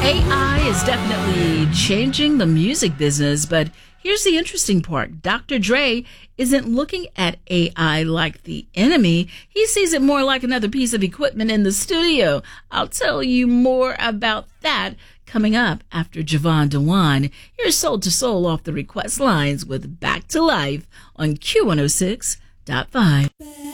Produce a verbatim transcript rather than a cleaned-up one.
A I is definitely changing the music business, but here's the interesting part. Doctor Dre isn't looking at A I like the enemy. He sees it more like another piece of equipment in the studio. I'll tell you more about that coming up after Javon Dewan. Here's Soul to Soul off the request lines with Back to Life on Q one oh six point five.